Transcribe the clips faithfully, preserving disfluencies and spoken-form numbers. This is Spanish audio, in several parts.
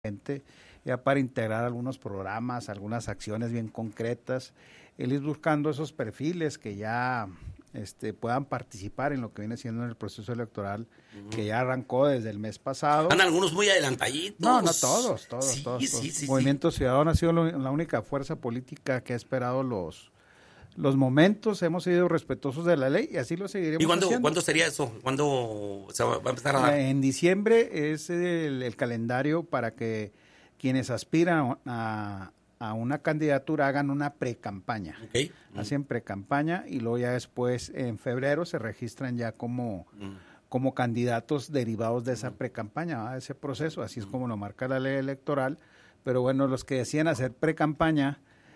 gente, ya para integrar algunos programas, algunas acciones bien concretas, el ir buscando esos perfiles que ya este, puedan participar en lo que viene siendo en el proceso electoral, uh-huh. que ya arrancó desde el mes pasado. Están algunos muy adelantaditos. No, no todos, todos, sí, todos. Sí, todos. sí, Movimiento sí. Ciudadano ha sido lo, la única fuerza política que ha esperado los, los momentos, hemos sido respetuosos de la ley y así lo seguiremos ¿Y cuándo, haciendo. ¿cuándo sería eso? ¿Cuándo se va a empezar a dar? En diciembre es el, el calendario para que quienes aspiran a, a una candidatura hagan una precampaña. Okay. Hacen precampaña y luego ya después en febrero se registran ya como, mm. como candidatos derivados de esa precampaña, ¿verdad? Ese proceso, así es como lo marca la ley electoral. Pero bueno, los que decían hacer precampaña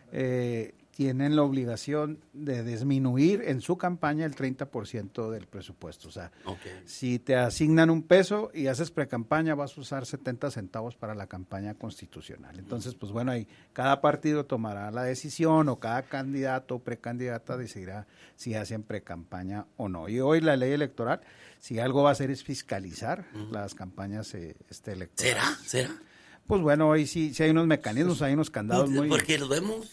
eh, tienen la obligación de disminuir en su campaña el treinta por ciento del presupuesto. O sea, okay. si te asignan un peso y haces precampaña, vas a usar setenta centavos para la campaña constitucional. Entonces, pues bueno, ahí cada partido tomará la decisión o cada candidato o precandidata decidirá si hacen precampaña o no. Y hoy la ley electoral, si algo va a hacer es fiscalizar uh-huh. las campañas eh, este, electorales. ¿Será? ¿Será? Pues bueno, hoy sí, sí hay unos mecanismos, hay unos candados muy... Porque lo vemos...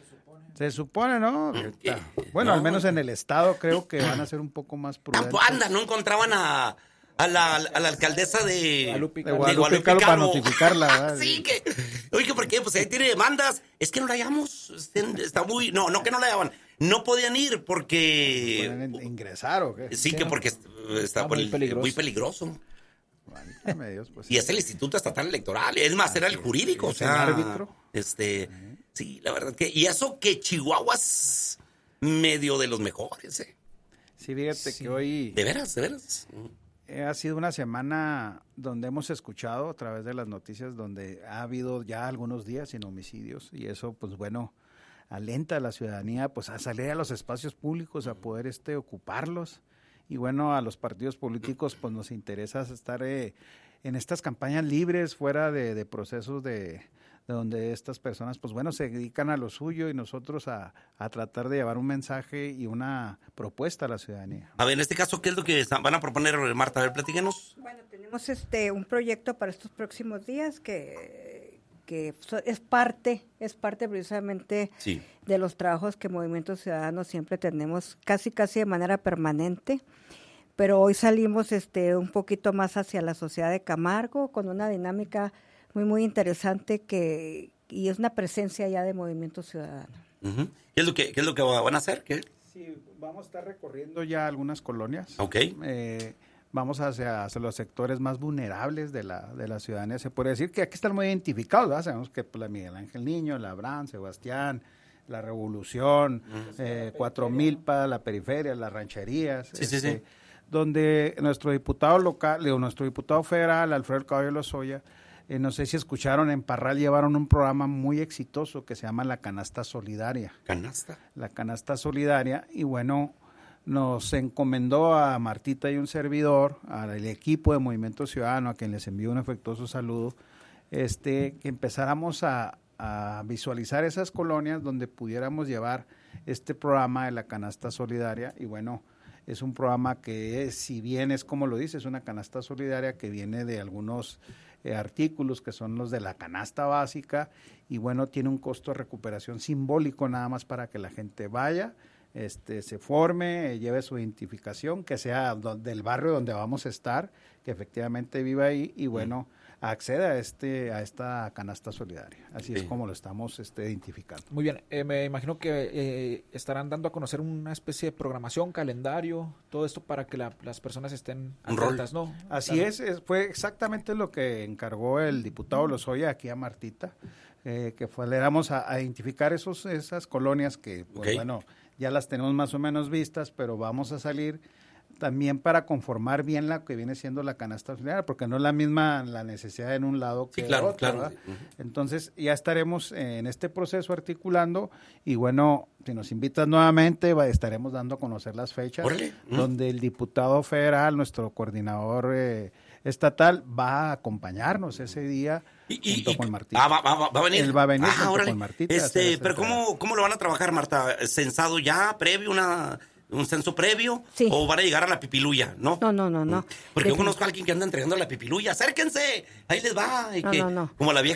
Se supone, ¿no? Okay. Bueno, no, al menos en el estado creo que van a ser un poco más prudentes. Anda, no encontraban a, a, la, a la alcaldesa de Guadalupe, de Guadalupe Calo para notificarla, ¿verdad? Sí, que, oye, ¿por qué? Pues ahí tiene demandas. Es que no la hallamos. Está muy, no, no que no la hallaban. No podían ir porque... ¿Pueden ingresar o qué? Sí, que porque está, está muy, el, peligroso. muy peligroso. Válgame Dios, pues, y es el Instituto Estatal Electoral. Es más, era el jurídico. O sea, el árbitro. Este... Uh-huh. Sí, la verdad que... Y eso que Chihuahua es medio de los mejores, ¿eh? Sí, fíjate sí. que hoy... De veras, de veras. Eh, ha sido una semana donde hemos escuchado a través de las noticias donde ha habido ya algunos días sin homicidios y eso, pues bueno, alenta a la ciudadanía pues a salir a los espacios públicos, a poder este ocuparlos. Y bueno, a los partidos políticos pues nos interesa estar eh, en estas campañas libres, fuera de, de procesos de... de donde estas personas, pues bueno, se dedican a lo suyo y nosotros a, a tratar de llevar un mensaje y una propuesta a la ciudadanía. A ver, en este caso, ¿qué es lo que van a proponer, Marta? A ver, platíquenos. Bueno, tenemos este un proyecto para estos próximos días que, que es parte, es parte precisamente sí. de los trabajos que Movimiento Ciudadano siempre tenemos casi, casi de manera permanente. Pero hoy salimos este un poquito más hacia la sociedad de Camargo con una dinámica muy, muy interesante que y es una presencia ya de Movimiento Ciudadano. Uh-huh. ¿Qué es lo que, qué es lo que van a hacer? ¿Qué? Sí, vamos a estar recorriendo ya algunas colonias. Ok. Eh, vamos hacia, hacia los sectores más vulnerables de la, de la ciudadanía. Se puede decir que aquí están muy identificados, ¿verdad? Sabemos que pues, la Miguel Ángel Niño, la Abraham, Sebastián, la Revolución, uh-huh. eh, Cuatro Milpas, la periferia, las rancherías. Sí, este, sí, sí. Donde nuestro diputado local, digo, nuestro diputado federal, Alfredo Caballo Lozoya, Eh, no sé si escucharon, en Parral llevaron un programa muy exitoso que se llama La Canasta Solidaria. ¿Canasta? La Canasta Solidaria, y bueno, nos encomendó a Martita y un servidor, al equipo de Movimiento Ciudadano, a quien les envío un afectuoso saludo, este, que empezáramos a, a visualizar esas colonias donde pudiéramos llevar este programa de La Canasta Solidaria, y bueno, es un programa que, es, si bien es como lo dice, es una canasta solidaria que viene de algunos eh, artículos que son los de la canasta básica y bueno, tiene un costo de recuperación simbólico nada más para que la gente vaya, este, se forme, eh, lleve su identificación, que sea do, del barrio donde vamos a estar, que efectivamente viva ahí y bueno, acceda a este a esta canasta solidaria. Así sí. es como lo estamos este, identificando. Muy bien, eh, me imagino que eh, estarán dando a conocer una especie de programación, calendario, todo esto para que la, las personas estén atentas, ¿no? Así claro. es, es, fue exactamente lo que encargó el diputado Lozoya aquí a Martita, eh, que fue, le damos a, a identificar esos esas colonias que, pues okay. bueno, ya las tenemos más o menos vistas, pero vamos a salir también para conformar bien la que viene siendo la canasta solidaria, porque no es la misma la necesidad en un lado que sí, claro, otro, claro. ¿verdad? Uh-huh. Entonces ya estaremos en este proceso articulando y bueno, si nos invitas nuevamente va, estaremos dando a conocer las fechas uh-huh. donde el diputado federal, nuestro coordinador eh, estatal va a acompañarnos ese día y, junto y, con Martita. Ah, va, va, va a venir. Él va a venir ah, junto con Martita. Este, pero ¿cómo, ¿cómo lo van a trabajar, Marta? ¿Censado ya, previo, una un censo previo sí. o van a llegar a la pipiluya, ¿no? No, no, no, no. Porque yo conozco a alguien que anda entregando la pipiluya. ¡Acérquense! Ahí les va. Y no, que, no, no. Como la vieja